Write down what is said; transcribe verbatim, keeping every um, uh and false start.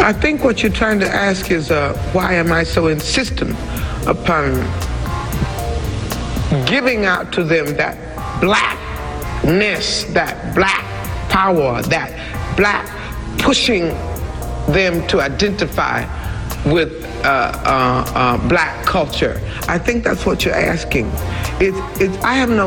I think what you're trying to ask is uh, why am I so insistent upon giving out to them that blackness, that black power, that black pushing them to identify with uh, uh, uh, black culture. I think that's what you're asking. It, it, I have no